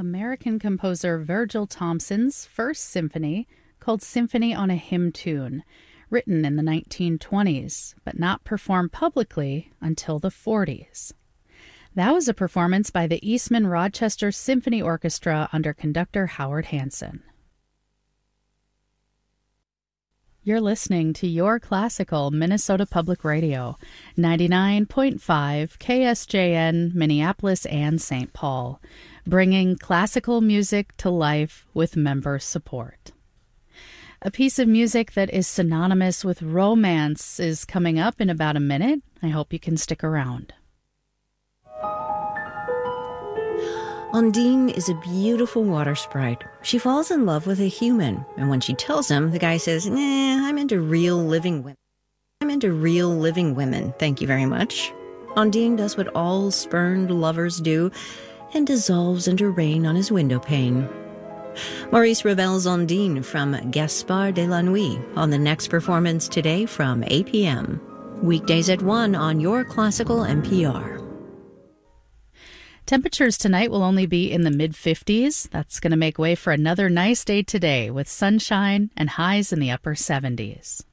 American composer Virgil Thomson's first symphony, called Symphony on a Hymn Tune, written in the 1920s, but not performed publicly until the 40s. That was a performance by the Eastman Rochester Symphony Orchestra under conductor Howard Hanson. You're listening to Your Classical Minnesota Public Radio, 99.5 KSJN, Minneapolis and St. Paul, bringing classical music to life with member support. A piece of music that is synonymous with romance is coming up in about a minute. I hope you can stick around. Undine is a beautiful water sprite. She falls in love with a human, and when she tells him, the guy says, I'm into real living women. Thank you very much. Undine does what all spurned lovers do and dissolves into rain on his window pane. Maurice Ravel's Undine from Gaspard de la Nuit on the next performance today from 8 p.m. Weekdays at 1 on Your Classical NPR. Temperatures tonight will only be in the mid-50s. That's going to make way for another nice day today with sunshine and highs in the upper 70s.